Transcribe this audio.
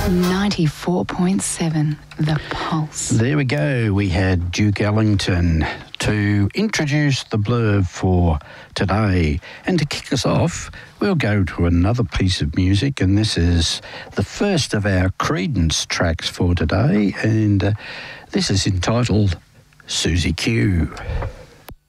94.7 The Pulse. There we go. We had Duke Ellington to introduce the blurb for today. And to kick us off, we'll go to another piece of music, and this is the first of our Creedence tracks for today, and this is entitled Susie Q.